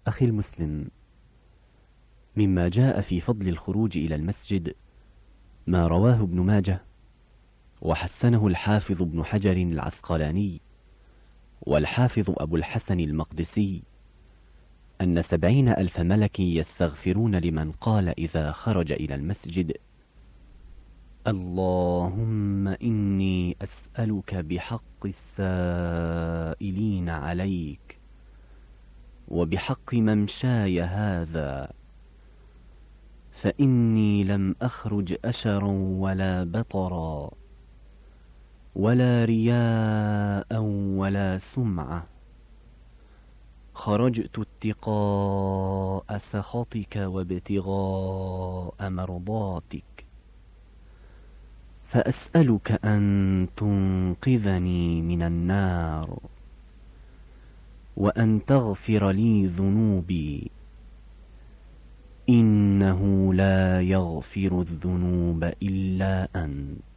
أخي المسلم، مما جاء في فضل الخروج إلى المسجد ما رواه ابن ماجه وحسنه الحافظ ابن حجر العسقلاني والحافظ أبو الحسن المقدسي أن 70,000 ملك يستغفرون لمن قال إذا خرج إلى المسجد: اللهم إني أسألك بحق السائلين عليك وبحق ممشاي هذا، فإني لم أخرج أشرا ولا بطرا ولا رياء ولا سمعة، خرجت اتقاء سخطك وابتغاء مرضاتك، فأسألك أن تنقذني من النار وأن تغفر لي ذنوبي، إنه لا يغفر الذنوب إلا أنت.